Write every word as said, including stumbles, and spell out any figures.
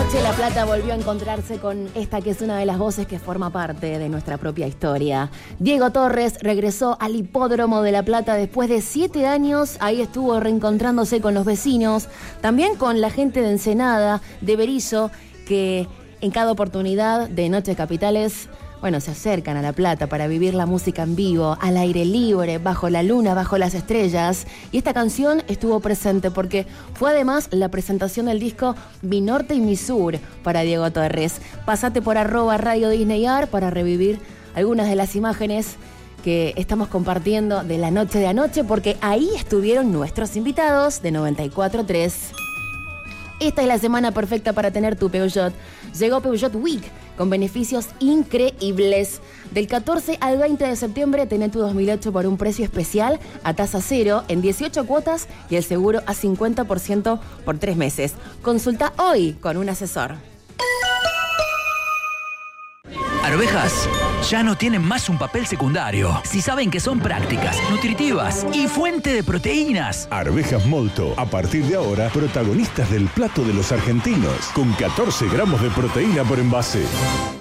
Noche de la Plata volvió a encontrarse con esta que es una de las voces que forma parte de nuestra propia historia. Diego Torres regresó al Hipódromo de La Plata después de siete años. Ahí estuvo reencontrándose con los vecinos, también con la gente de Ensenada, de Berizo, que en cada oportunidad de Noches Capitales, bueno, se acercan a La Plata para vivir la música en vivo, al aire libre, bajo la luna, bajo las estrellas. Y esta canción estuvo presente porque fue además la presentación del disco Mi Norte y Mi Sur para Diego Torres. Pasate por arroba Radio Disney Ar para revivir algunas de las imágenes que estamos compartiendo de la noche de anoche, porque ahí estuvieron nuestros invitados de noventa y cuatro tres. Esta es la semana perfecta para tener tu Peugeot. Llegó Peugeot Week con beneficios increíbles. Del catorce al veinte de septiembre tenés tu dos mil ocho por un precio especial a tasa cero en dieciocho cuotas y el seguro a cincuenta por ciento por tres meses. Consulta hoy con un asesor. Arvejas ya no tienen más un papel secundario. Si saben que son prácticas, nutritivas y fuente de proteínas. Arvejas Molto, a partir de ahora, protagonistas del plato de los argentinos, con catorce gramos de proteína por envase.